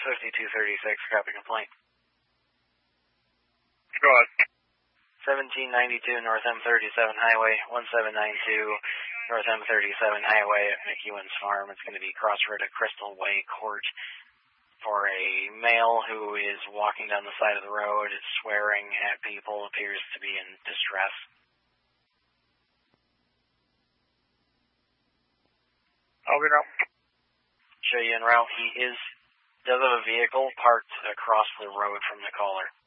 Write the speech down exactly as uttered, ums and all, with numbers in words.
fifty-two thirty-six, copy complaint. Go ahead. seventeen ninety-two North M thirty-seven Highway, one seven nine two North M thirty-seven Highway at McEwen's Farm. It's going to be cross road at Crystal Way Court for a male who is walking down the side of the road, is swearing at people, appears to be in distress. Over now. Show you en route. He is does have a vehicle parked across the road from the caller.